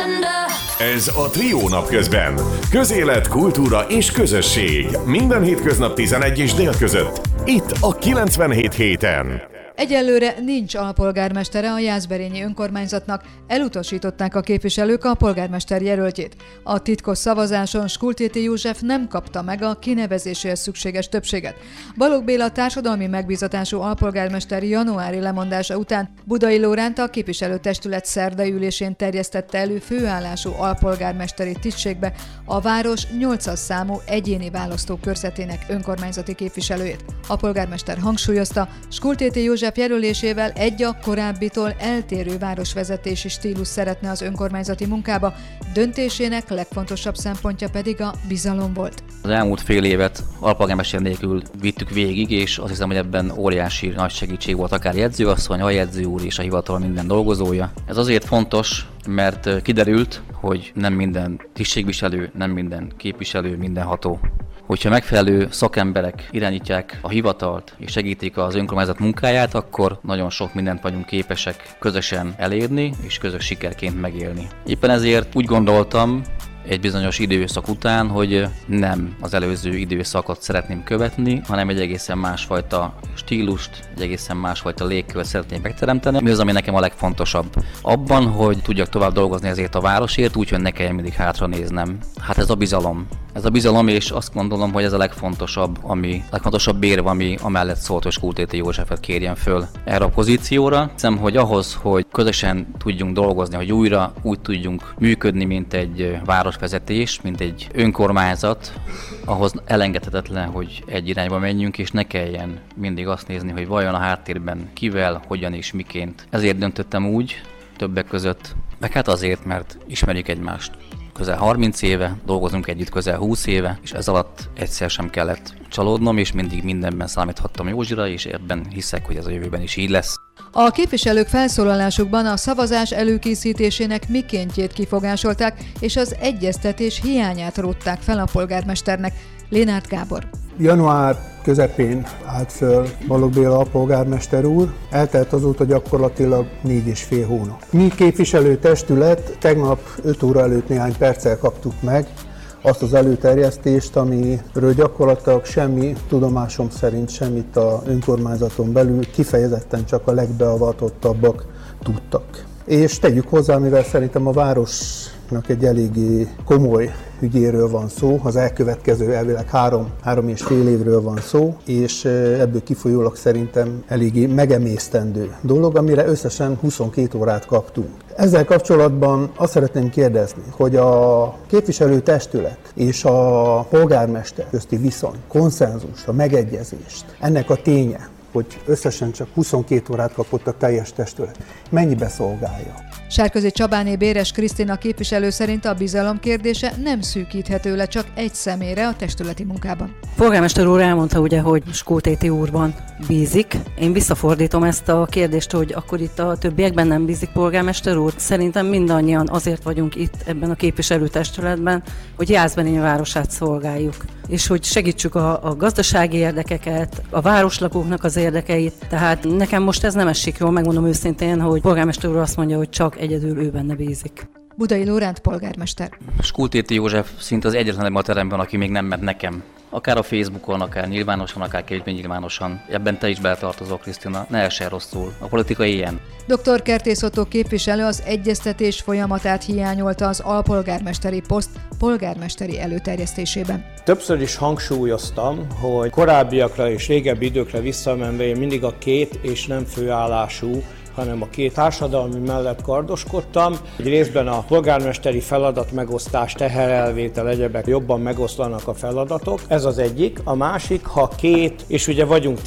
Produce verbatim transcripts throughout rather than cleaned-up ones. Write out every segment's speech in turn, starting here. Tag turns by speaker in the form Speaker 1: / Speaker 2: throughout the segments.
Speaker 1: Ez a Trió napközben. Közélet, kultúra és közösség. Minden hétköznap tizenegy és dél között. Itt a kilencvenhét héten.
Speaker 2: Egyelőre nincs alpolgármestere a Jászberényi önkormányzatnak, elutasították a képviselők a polgármester jelöltjét. A titkos szavazáson Skultéti József nem kapta meg a kinevezéséhez szükséges többséget. Balogh Béla társadalmi megbízatású alpolgármester januári lemondása után Budai Lóránt a képviselőtestület szerdai ülésén terjesztette elő főállású alpolgármesteri tisztségbe a város nyolcas számú egyéni választókörzetének önkormányzati képviselőjét. A polgármester hangsúlyozta, Skultéti József jelölésével egy a korábbitól eltérő városvezetési stílus szeretne az önkormányzati munkába, döntésének legfontosabb szempontja pedig a bizalom volt.
Speaker 3: Az elmúlt fél évet alpolgármester nélkül vittük végig, és azt hiszem, hogy ebben óriási nagy segítség volt akár jegyzőasszony, a jegyző úr és a hivatal minden dolgozója. Ez azért fontos, mert kiderült, hogy nem minden tisztségviselő, nem minden képviselő, mindenható. Hogyha megfelelő szakemberek irányítják a hivatalt és segítik az önkormányzat munkáját, akkor nagyon sok mindent vagyunk képesek közösen elérni és közös sikerként megélni. Éppen ezért úgy gondoltam egy bizonyos időszak után, hogy nem az előző időszakot szeretném követni, hanem egy egészen másfajta stílust, egy egészen másfajta légkört szeretném megteremteni. Mi az, ami nekem a legfontosabb? Abban, hogy tudjak tovább dolgozni ezért a városért, úgyhogy ne kelljen mindig hátra néznem. Hát ez a bizalom. Ez a bizalom, és azt gondolom, hogy ez a legfontosabb, ami, a legfontosabb érv, ami amellett szólt, hogy Skultéti Józsefet kérjen föl erre a pozícióra. Hiszem, hogy ahhoz, hogy közösen tudjunk dolgozni, hogy újra úgy tudjunk működni, mint egy városvezetés, mint egy önkormányzat, ahhoz elengedhetetlen, hogy egy irányba menjünk, és ne kelljen mindig azt nézni, hogy vajon a háttérben kivel, hogyan és miként. Ezért döntöttem úgy, többek között, meg hát azért, mert ismerjük egymást. Közel harminc éve, dolgozunk együtt közel húsz éve, és ez alatt egyszer sem kellett csalódnom, és mindig mindenben számíthattam Józsira, és ebben hiszek, hogy ez a jövőben is így lesz.
Speaker 2: A képviselők felszólalásukban a szavazás előkészítésének mikéntjét kifogásolták, és az egyeztetés hiányát rótták fel a polgármesternek. Lénárt Gábor.
Speaker 4: Január közepén állt föl Balogh Béla alpolgármester úr, eltelt azóta gyakorlatilag négy és fél hónap. Mi képviselőtestület tegnap öt óra előtt néhány perccel kaptuk meg azt az előterjesztést, amiről gyakorlatilag semmi, tudomásom szerint semmit a önkormányzaton belül kifejezetten csak a legbeavatottabbak tudtak. És tegyük hozzá, mivel szerintem a városnak egy eléggé komoly ügyéről van szó, az elkövetkező elvileg három, három és fél évről van szó, és ebből kifolyólag szerintem eléggé megemésztendő dolog, amire összesen huszonkét órát kaptunk. Ezzel kapcsolatban azt szeretném kérdezni, hogy a képviselőtestület és a polgármester közti viszony, konszenzus, a megegyezést, ennek a ténye, hogy összesen csak huszonkét órát kapott a teljes testület, mennyibe szolgálja?
Speaker 2: Sárközi Csabáné Béres Krisztina képviselő szerint a bizalom kérdése nem szűkíthető le csak egy személyre a testületi munkában.
Speaker 5: Polgármester úr elmondta ugye, hogy Skultéti úrban bízik. Én visszafordítom ezt a kérdést, hogy akkor itt a többiekben nem bízik polgármester úr. Szerintem mindannyian azért vagyunk itt ebben a képviselőtestületben, hogy Jászberényi városát szolgáljuk, és hogy segítsük a, a gazdasági érdekeket, a városlakóknak az érdekeit. Tehát nekem most ez nem esik jól, megmondom őszintén, hogy polgármester úr azt mondja, hogy csak egyedül ő benne bízik.
Speaker 2: Budai Lóránt polgármester.
Speaker 3: Skultéti József szinte az egyetlen a teremben, aki még nem mert nekem. Akár a Facebookon, akár nyilvánosan, akár kevésbé nyilvánosan. Ebben te is beletartozol, Krisztina, ne essen rosszul. A politika ilyen.
Speaker 2: doktor Kertész Ottó képviselő az egyeztetés folyamatát hiányolta az alpolgármesteri poszt polgármesteri előterjesztésében.
Speaker 6: Többször is hangsúlyoztam, hogy korábbiakra és régebbi időkre visszamenve én mindig a két és nem főállású, hanem a két társadalmi mellett kardoskodtam. Egy részben a polgármesteri feladat megosztás, teherelvétel, egyebek jobban megoszlanak a feladatok. Ez az egyik. A másik, ha két, és ugye vagyunk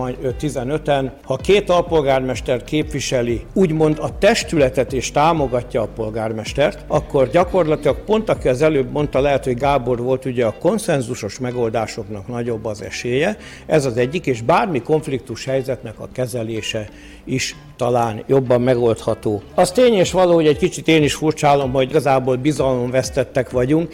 Speaker 6: tizenöten, ha két alpolgármester képviseli úgymond a testületet és támogatja a polgármestert, akkor gyakorlatilag pont, aki az előbb mondta, lehet, hogy Gábor volt, ugye a konszenzusos megoldásoknak nagyobb az esélye. Ez az egyik, és bármi konfliktus helyzetnek a kezelése is talán jobban megoldható. Az tény és való, hogy egy kicsit én is furcsálom, hogy igazából bizalomvesztettek vagyunk.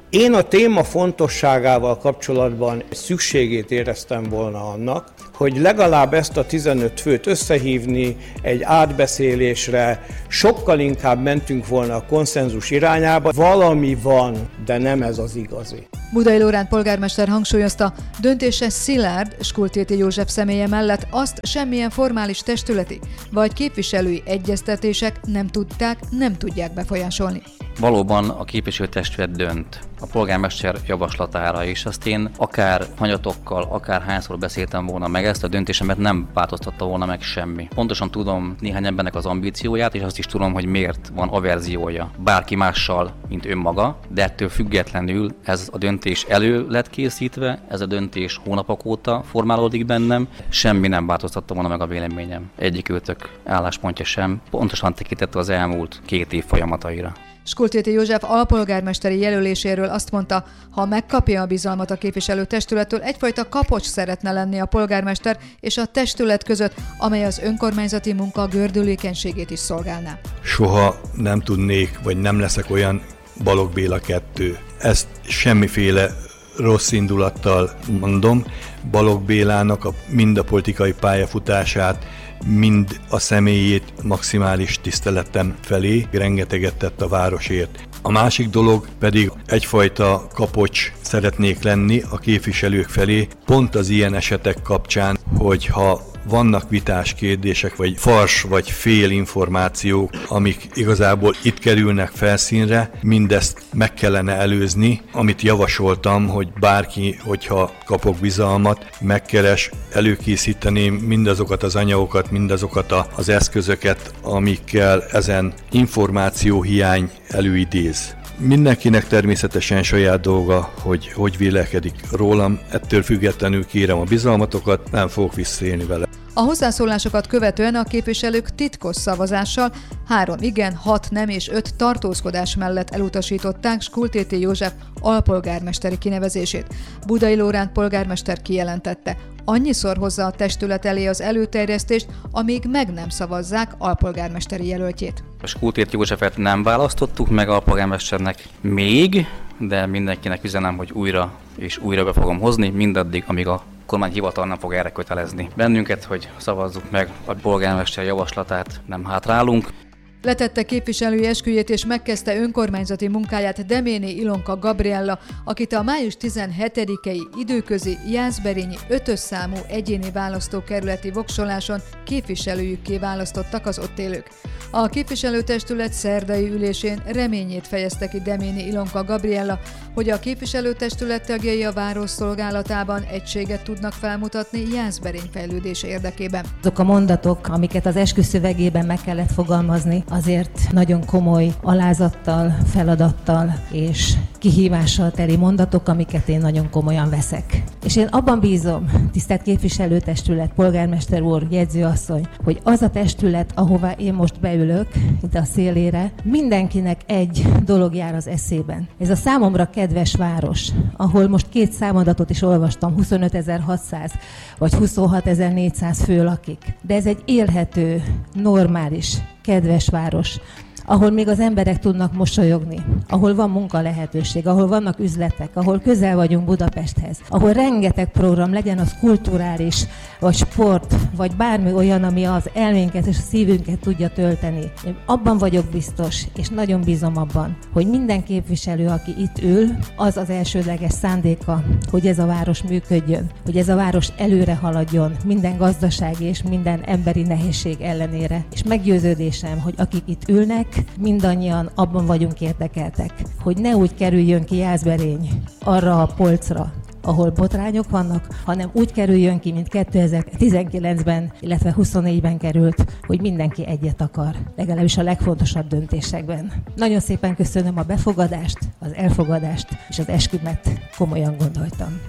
Speaker 6: Én a téma fontosságával kapcsolatban szükségét éreztem volna annak, hogy legalább ezt a tizenöt főt összehívni egy átbeszélésre, sokkal inkább mentünk volna a konszenzus irányába. Valami van, de nem ez az igazi.
Speaker 2: Budai Lóránt polgármester hangsúlyozta, döntése szilárd Skultéti József személye mellett azt semmilyen formális testületi vagy képviselői egyeztetések nem tudták, nem tudják befolyásolni.
Speaker 3: Valóban a képviselőtestület dönt a polgármester javaslatára, és azt én akár hanyatokkal, akár hányszor beszéltem volna meg, ezt a döntésemet nem változtatta volna meg semmi. Pontosan tudom néhány embernek az ambícióját, és azt is tudom, hogy miért van averziója bárki mással, mint önmaga, de ettől függetlenül ez a döntés elő lett készítve, ez a döntés hónapok óta formálódik bennem, semmi nem változtatta volna meg a véleményem. Egyikőtök álláspontja sem, pontosan tekintette az elmúlt két év folyamataira.
Speaker 2: Skultéti József alpolgármesteri jelöléséről azt mondta, ha megkapja a bizalmat a képviselőtestülettől, egyfajta kapocs szeretne lenni a polgármester és a testület között, amely az önkormányzati munka gördülékenységét is szolgálná.
Speaker 7: Soha nem tudnék, vagy nem leszek olyan Balogh Béla kettő. Ezt semmiféle rossz indulattal mondom. Balogh Bélának a, mind a politikai pályafutását, mind a személyét maximális tiszteletem felé, rengeteget tett a városért. A másik dolog pedig egyfajta kapocs szeretnék lenni a képviselők felé, pont az ilyen esetek kapcsán, hogyha vannak vitás kérdések, vagy fals, vagy fél információk, amik igazából itt kerülnek felszínre, mindezt meg kellene előzni, amit javasoltam, hogy bárki, hogyha kapok bizalmat, megkeres, előkészíteném mindazokat az anyagokat, mindazokat az eszközöket, amikkel ezen információhiány előidéz. Mindenkinek természetesen saját dolga, hogy hogy vélekedik rólam, ettől függetlenül kérem a bizalmatokat, nem fogok visszaélni vele.
Speaker 2: A hozzászólásokat követően a képviselők titkos szavazással három igen, hat nem és öt tartózkodás mellett elutasították Skultéti József alpolgármesteri kinevezését. Budai Lóránt polgármester kijelentette, annyiszor hozza a testület elé az előterjesztést, amíg meg nem szavazzák alpolgármesteri jelöltjét.
Speaker 3: A Skultéti Józsefet nem választottuk meg alpolgármesternek még, de mindenkinek üzenem, hogy újra és újra be fogom hozni, mindaddig, amíg a kormányhivatal nem fog erre kötelezni bennünket, hogy szavazzuk meg a polgármester javaslatát, nem hátrálunk.
Speaker 2: Letette képviselői esküjét és megkezdte önkormányzati munkáját Deméné Ilonka Gabriella, akit a május tizenhetedikei időközi jászberényi ötös számú egyéni választókerületi voksoláson képviselőjükké választottak az ott élők. A képviselőtestület szerdai ülésén reményét fejezte ki Deméné Ilonka Gabriella, hogy a képviselőtestület tagjai a város szolgálatában egységet tudnak felmutatni Jászberény fejlődése érdekében.
Speaker 8: Azok a mondatok, amiket az esküszövegében meg kellett fogalmazni, azért nagyon komoly alázattal, feladattal és kihívással teli mondatok, amiket én nagyon komolyan veszek. És én abban bízom, tisztelt képviselőtestület, polgármester úr, jegyzőasszony, hogy az a testület, ahová én most beülök, itt a szélére, mindenkinek egy dolog jár az eszében. Ez a számomra kedves város, ahol most két számadatot is olvastam, huszonötezer-hatszáz vagy huszonhatezer-négyszáz fő lakik. De ez egy élhető, normális, kedves város, ahol még az emberek tudnak mosolyogni, ahol van munkalehetőség, ahol vannak üzletek, ahol közel vagyunk Budapesthez, ahol rengeteg program, legyen az kulturális, vagy sport, vagy bármi olyan, ami az elménket és a szívünket tudja tölteni. Én abban vagyok biztos, és nagyon bízom abban, hogy minden képviselő, aki itt ül, az az elsődleges szándéka, hogy ez a város működjön, hogy ez a város előre haladjon minden gazdasági és minden emberi nehézség ellenére. És meggyőződésem, hogy akik itt ülnek, mindannyian abban vagyunk érdekeltek, hogy ne úgy kerüljön ki Jászberény arra a polcra, ahol botrányok vannak, hanem úgy kerüljön ki, mint kétezer-tizenkilencben, illetve huszonnégyben került, hogy mindenki egyet akar, legalábbis a legfontosabb döntésekben. Nagyon szépen köszönöm a befogadást, az elfogadást és az eskümet komolyan gondoltam.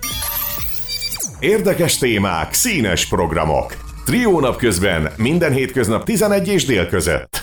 Speaker 1: Érdekes témák, színes programok. Trió napközben minden hétköznap tizenegy és dél között.